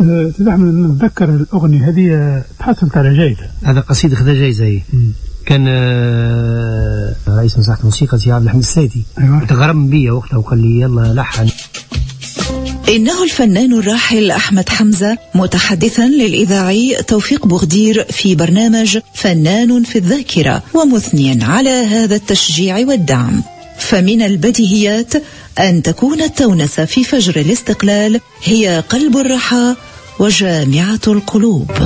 نتذكر الأغنية هذه تحصلت على جائزة. هذا قصيدة خذا جائزة. كان رئيس مسرح الموسيقى سي عبد الحميد السيدي. أيوة. تغرم بيا وقتها وقال لي يلا لحن. إنه الفنان الراحل أحمد حمزة متحدثا للإذاعي توفيق بوغدير في برنامج فنان في الذاكرة، ومثنيا على هذا التشجيع والدعم. فمن البديهيات أن تكون التونسة في فجر الاستقلال هي قلب الرحى وجامعة القلوب.